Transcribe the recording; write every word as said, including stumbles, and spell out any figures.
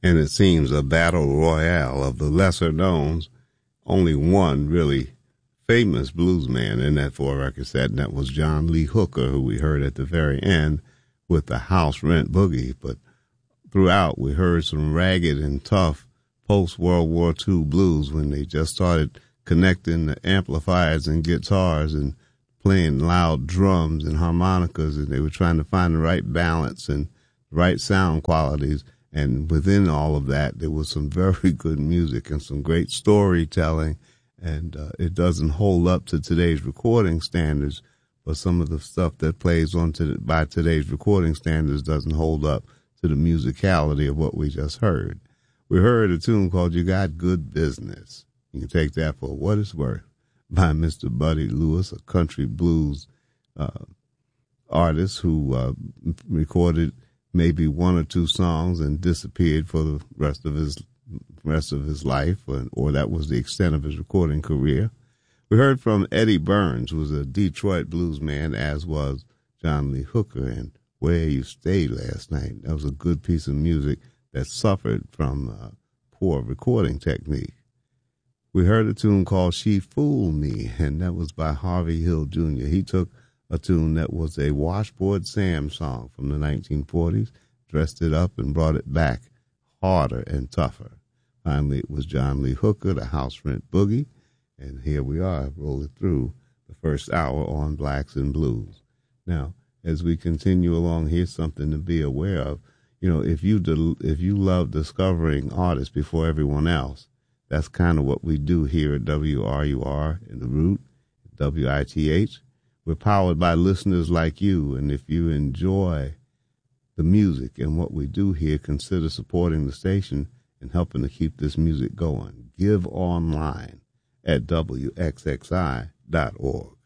and it seems a battle royale of the lesser knowns. Only one really famous blues man in that four record set, and that was John Lee Hooker, who we heard at the very end with the House Rent Boogie. But throughout, we heard some ragged and tough post-World War Two blues when they just started connecting the amplifiers and guitars and playing loud drums and harmonicas, and they were trying to find the right balance and right sound qualities. And within all of that, there was some very good music and some great storytelling. And uh, it doesn't hold up to today's recording standards, but some of the stuff that plays on to, by today's recording standards doesn't hold up to the musicality of what we just heard. We heard a tune called You Got Good Business. You can take that for what it's worth, by Mister Buddy Lewis, a country blues uh, artist who uh, recorded maybe one or two songs and disappeared for the rest of his rest of his life, or, or that was the extent of his recording career. We heard from Eddie Burns, who was a Detroit blues man, as was John Lee Hooker, and Where You Stayed Last Night. That was a good piece of music that suffered from uh, poor recording technique. We heard a tune called She Fooled Me, and that was by Harvey Hill Junior He took a tune that was a Washboard Sam song from the nineteen forties, dressed it up and brought it back harder and tougher. Finally, it was John Lee Hooker, the House Rent Boogie, and here we are rolling through the first hour on Blacks and Blues. Now, as we continue along, here's something to be aware of. You know, if you del- if you love discovering artists before everyone else, that's kind of what we do here at W R U R in the Root, W I T H. We're powered by listeners like you, and if you enjoy the music and what we do here, consider supporting the station and helping to keep this music going. Give online at W X X I dot org.